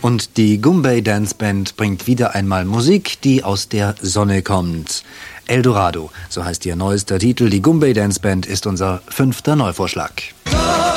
Und die Goombay Dance Band bringt wieder einmal Musik, die aus der Sonne kommt. Eldorado, so heißt ihr neuester Titel. Die Goombay Dance Band ist unser 5. Neuvorschlag.